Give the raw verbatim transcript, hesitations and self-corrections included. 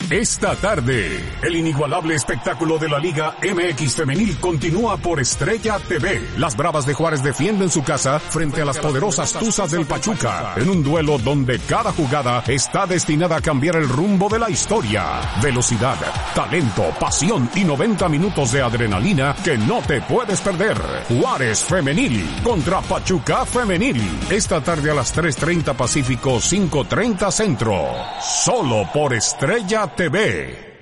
Esta tarde, el inigualable espectáculo de la Liga M X Femenil continúa por Estrella T V. Las Bravas de Juárez defienden su casa frente a las poderosas Tuzas del Pachuca, en un duelo donde cada jugada está destinada a cambiar el rumbo de la historia. Velocidad, talento, pasión y noventa minutos de adrenalina que no te puedes perder. Juárez Femenil contra Pachuca Femenil. Esta tarde a las tres treinta Pacífico, cinco treinta Centro. Solo por Estrella T V.